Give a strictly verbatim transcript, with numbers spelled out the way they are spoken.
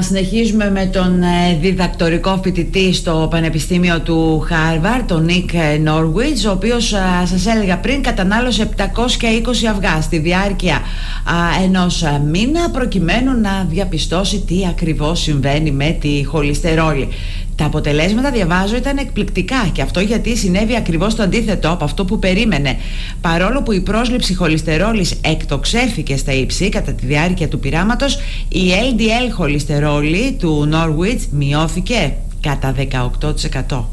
συνεχίζουμε με τον διδακτορικό φοιτητή στο Πανεπιστήμιο του Χάρβαρντ, τον Νίκ Νόρουιτς, ο οποίος, σας έλεγα πριν, κατανάλωσε επτακόσια είκοσι αυγά στη διάρκεια ενός μήνα προκειμένου να διαπιστώσει τι ακριβώς συμβαίνει με τη χολυστερόλη. Τα αποτελέσματα, διαβάζω, ήταν εκπληκτικά, και αυτό γιατί συνέβη ακριβώς το αντίθετο από αυτό που περίμενε. Παρόλο που η πρόσληψη χολυστερόλης εκτοξεύθηκε στα ύψη κατά τη διάρκεια του πειράματος, η ελ ντι ελ χολυστερόλη του Νόρουιτς μειώθηκε κατά δεκαοκτώ τοις εκατό.